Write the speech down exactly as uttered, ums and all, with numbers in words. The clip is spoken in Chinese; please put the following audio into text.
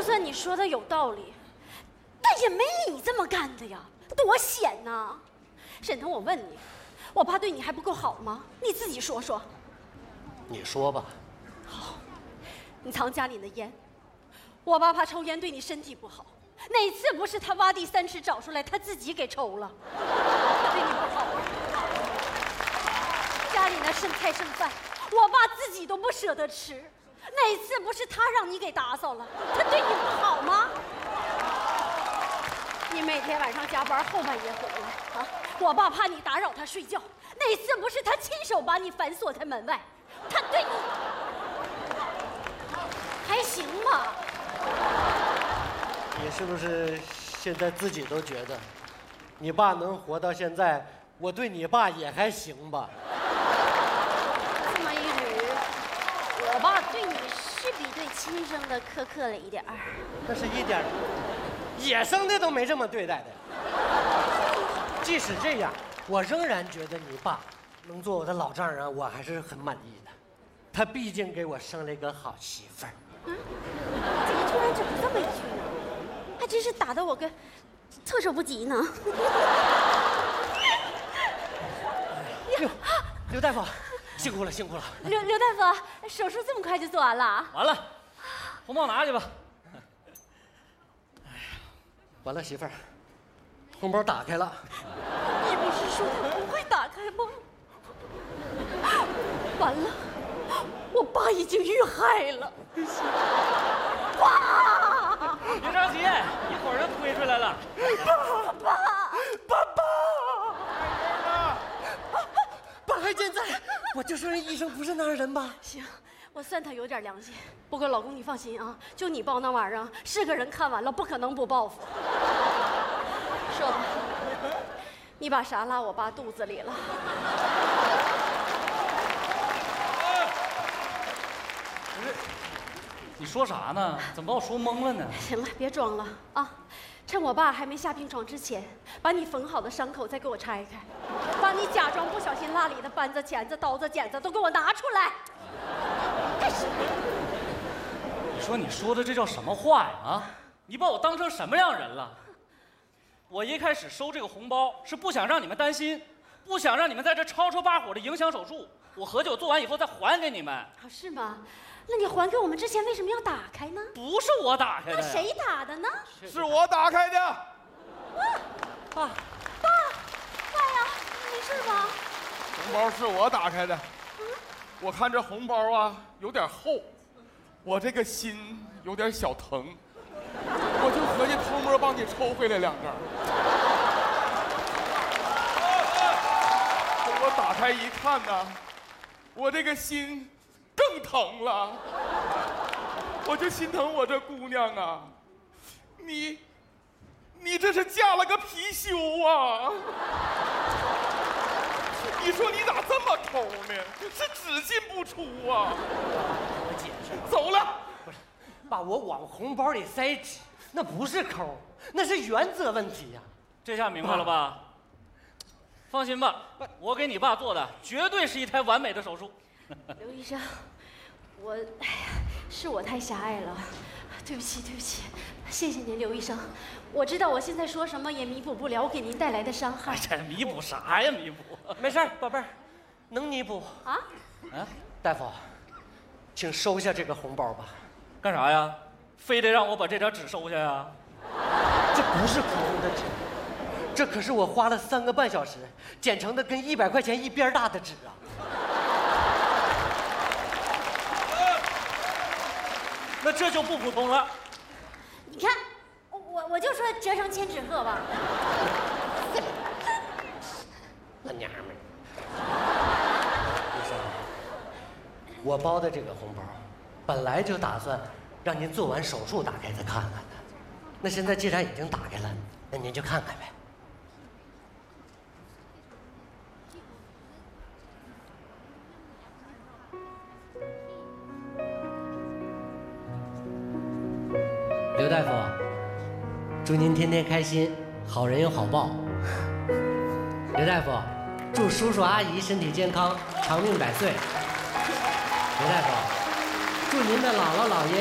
就算你说的有道理，但也没你这么干的呀，多险呐！沈腾，我问你，我爸对你还不够好吗？你自己说说。 你说吧。 好，你藏家里的烟，我爸怕抽烟对你身体不好。哪次不是他挖地三尺找出来，他自己给抽了？他对你不好。家里那剩菜剩饭，我爸自己都不舍得吃。哪次不是他让你给打扫了？他对你不好吗？你每天晚上加班后半夜回来啊，我爸怕你打扰他睡觉。哪次不是他亲手把你反锁在门外？他对你还行吧？ 你是不是现在自己都觉得，你爸能活到现在，我对你爸也还行吧？ 这么一捋，我爸对你是比对亲生的苛刻了一点儿。 那是一点野生的都没这么对待的。即使这样，我仍然觉得你爸能做我的老丈人，我还是很满意的。他毕竟给我生了一个好媳妇儿。 嗯，怎么突然整这么一句呢？还真是打得我个措手不及呢。 刘刘大夫，辛苦了，辛苦了。 刘刘大夫，手术这么快就做完了？ 完了，红包拿去吧。 哎呀，完了，媳妇儿，红包打开了。 你不是说他不会打开吗？完了，我爸已经遇害了。爸， 别着急，一会儿就推出来了。 爸爸， 爸爸，爸还健在，我就说人医生不是那样人吧。 行，我算他有点良心。不过老公你放心啊，就你报那玩意儿，是个人看完了不可能不报复。说吧，你把啥拉我爸肚子里了？ 不是，你说啥呢？怎么把我说懵了呢？ 行了，别装了啊！趁我爸还没下病床之前，把你缝好的伤口再给我拆开，把你假装不小心落里的扳子、钳子、刀子、剪子都给我拿出来！干什么？ 你说你说的这叫什么话呀？啊，你把我当成什么样人了？我一开始收这个红包是不想让你们担心，不想让你们在这吵吵把火的影响手术。我合计我做完以后再还给你们。 啊，是吗？那你还给我们之前为什么要打开呢？ 不是我打开的。 那谁打的呢？ 是我打开的。 爸，爸，爸呀，没事吧？ 红包是我打开的。嗯、我看这红包啊有点厚，我这个心有点小疼，我就合计偷摸帮你抽回来两张。等我打开一看呢，我这个心更疼了，我就心疼我这姑娘啊，你，你这是嫁了个貔貅啊！你说你咋这么抠呢？是只进不出啊！ 我解释， 走了。 不是，爸，我往红包里塞纸，那不是抠，那是原则问题呀。 这下明白了吧？放心吧，我给你爸做的绝对是一台完美的手术。 刘医生，我，哎呀，是我太狭隘了，对不起，对不起，谢谢您，刘医生。我知道我现在说什么也弥补不了我给您带来的伤害。 这弥补啥呀？弥补？ 没事，宝贝儿，能弥补。 啊？ 啊，大夫，请收下这个红包吧。 干啥呀？非得让我把这点纸收下呀？ 这不是普通的纸，这可是我花了三个半小时剪成的，跟一百块钱一边大的纸啊！ 那这就不普通了。 你看，我我就说折成千纸鹤吧。 老娘们儿，医生，我包的这个红包，本来就打算让您做完手术打开再看看的。那现在既然已经打开了，那您就看看呗。刘大夫，祝您天天开心，好人有好报。刘大夫，祝叔叔阿姨身体健康，长命百岁。刘大夫，祝您的姥姥姥爷